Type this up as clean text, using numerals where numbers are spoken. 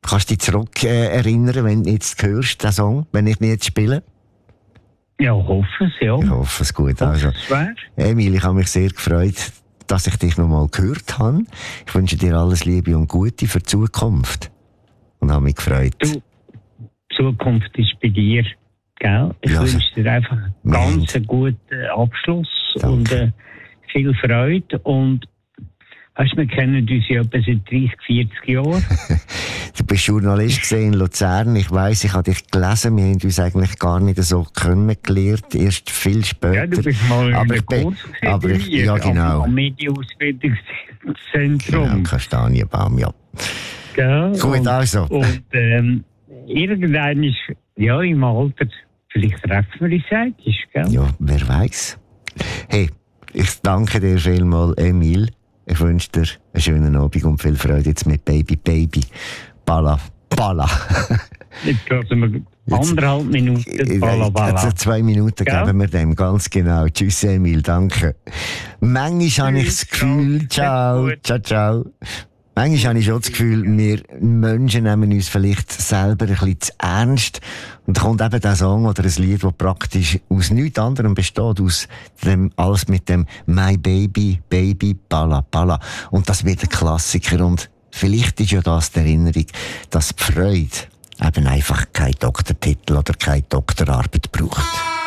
Kannst du dich zurück erinnern, wenn du jetzt hörst, den Song, wenn ich ihn jetzt spiele? Ja, hoffe es, ja. Ich hoffe es gut. Also, Schwer. Emil, ich habe mich sehr gefreut, dass ich dich noch mal gehört habe. Ich wünsche dir alles Liebe und Gute für die Zukunft. Und habe mich gefreut. Du, die Zukunft ist bei dir, gell? Ich Ja, wünsche dir einfach einen ganz guten Abschluss. Danke. Und viel Freude. Und weißt, wir kennen uns ja etwa seit 30, 40 Jahren. Du bist Journalist in Luzern. Ich weiss, ich habe dich gelesen. Wir haben uns eigentlich gar nicht so kennengelernt. Erst viel später. Ja, du bist mal aber in ich bin, Kurs aber ich, ja, genau. Am Medienausbildungszentrum. Genau, Kastanienbaum, ja. Gell? Gut, also. Und irgendwann ist, ja, im Alter, vielleicht treffen wir uns eigentlich, gell? Ja, wer weiß. Hey, ich danke dir vielmals, Emil. Ich wünsche dir einen schönen Abend und viel Freude jetzt mit Baby Baby. Balla, Balla. Jetzt hören wir 1,5 Minuten, Balla, Balla. Also 2 Minuten geben wir dem, ganz genau. Tschüss, Emil, danke. Manchmal habe ich das Gefühl, ciao, ciao, ciao. Manchmal habe ich schon das Gefühl, wir Menschen nehmen uns vielleicht selber ein bisschen zu ernst. Und da kommt eben der Song oder ein Lied, das praktisch aus nichts anderem besteht, aus dem, alles mit dem My Baby, Baby, Balla, Balla. Und das wird ein Klassiker. Und vielleicht ist ja das die Erinnerung, dass die Freude eben einfach keinen Doktortitel oder keine Doktorarbeit braucht.